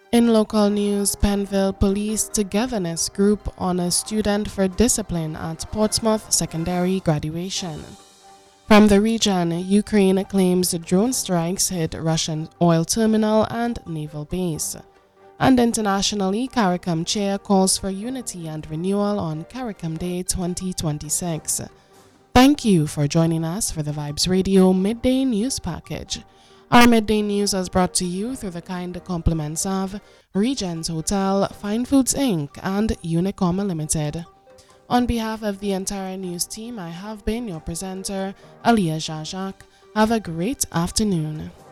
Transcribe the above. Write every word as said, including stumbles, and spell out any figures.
In local news, Penville Police Togetherness Group honors student for discipline at Portsmouth Secondary graduation. From the region, Ukraine claims drone strikes hit Russian oil terminal and naval base. And internationally, CARICOM chair calls for unity and renewal on CARICOM Day twenty twenty-six. Thank you for joining us for the Vibes Radio Midday News Package. Our midday news is brought to you through the kind compliments of Regents Hotel, Fine Foods Incorporated, and Unicom Limited. On behalf of the entire news team, I have been your presenter, Aliyah Jajak. Have a great afternoon.